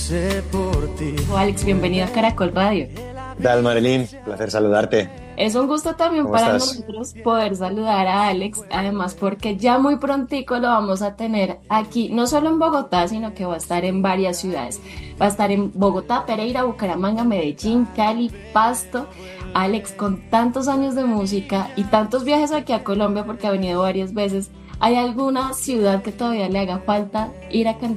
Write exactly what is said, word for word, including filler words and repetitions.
Alex, bienvenido a Caracol Radio. ¿Qué tal, Marilyn? Placer saludarte. Es un gusto también ¿Cómo para estás? nosotros poder saludar a Alex, además porque ya muy prontico lo vamos a tener aquí, no solo en Bogotá, sino que va a estar en varias ciudades. Va a estar en Bogotá, Pereira, Bucaramanga, Medellín, Cali, Pasto. Alex, con tantos años de música y tantos viajes aquí a Colombia, porque ha venido varias veces, ¿hay alguna ciudad que todavía le haga falta ir a cantar?